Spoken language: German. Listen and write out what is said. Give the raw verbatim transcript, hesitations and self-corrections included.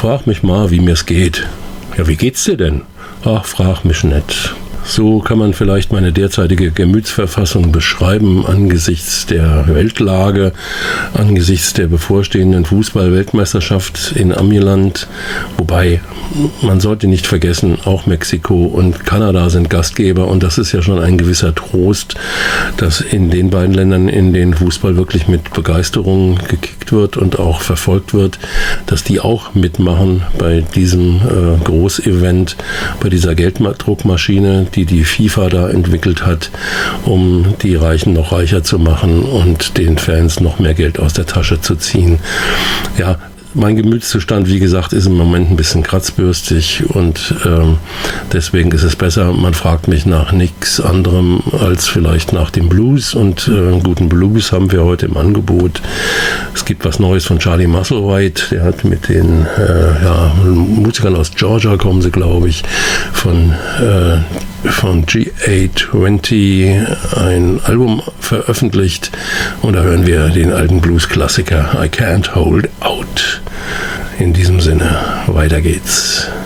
frag mich mal, wie mir's geht. Ja, wie geht's dir denn? Ach, frag mich nicht. So kann man vielleicht meine derzeitige Gemütsverfassung beschreiben angesichts der Weltlage, angesichts der bevorstehenden Fußball-Weltmeisterschaft in Amiland. Wobei, man sollte nicht vergessen, auch Mexiko und Kanada sind Gastgeber und das ist ja schon ein gewisser Trost, dass in den beiden Ländern, in denen Fußball wirklich mit Begeisterung gekickt wird und auch verfolgt wird, dass die auch mitmachen bei diesem äh, Großevent, bei dieser Gelddruckmaschine, die die FIFA da entwickelt hat, um die Reichen noch reicher zu machen und den Fans noch mehr Geld aus der Tasche zu ziehen. Ja, mein Gemütszustand, wie gesagt, ist im Moment ein bisschen kratzbürstig und ähm, deswegen ist es besser, man fragt mich nach nichts anderem als vielleicht nach dem Blues und äh, einen guten Blues haben wir heute im Angebot. Es gibt was Neues von Charlie Musselwhite, der hat mit den äh, ja, Musikern aus Georgia, kommen sie glaube ich, von äh, von G A zwanzig ein Album veröffentlicht und da hören wir den alten Blues-Klassiker I Can't Hold Out. In diesem Sinne, weiter geht's.